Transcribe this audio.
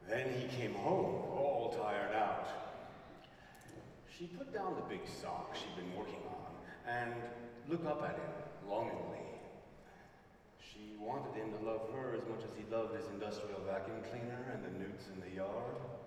Then he came home, all tired out. She put down the big sock she'd been working on and looked up at him longingly. She wanted him to love her as much as he loved his industrial vacuum cleaner and the newts in the yard.